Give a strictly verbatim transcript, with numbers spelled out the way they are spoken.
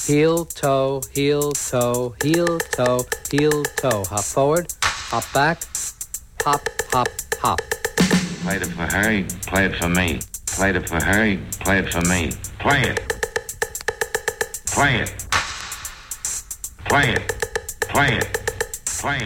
Heel, toe, heel, toe, heel, toe, heel, toe. Hop forward, hop back, hop, hop, hop. Played it for her, play it for me. Played it for her, play it for me. Play it. Play it. Play it. Play it.